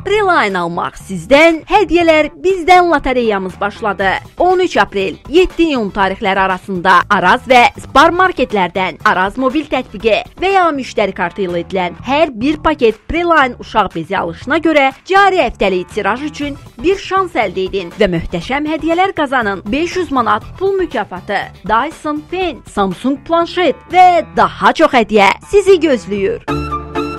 Preline almaq sizdən, hədiyyələr bizdən lotereyamız başladı. 13 aprel 7 iyun tarixləri arasında Araz və Spar marketlərdən Araz mobil tətbiqi və ya müştəri kartı ilə edilən hər bir paket Preline uşaq bezi alışına görə cari həftəlik tiraj üçün bir şans əldə edin və möhtəşəm hədiyyələr qazanın. 500 manat pul mükafatı, Dyson Fen, Samsung planşet və daha çox hədiyyə sizi gözləyir.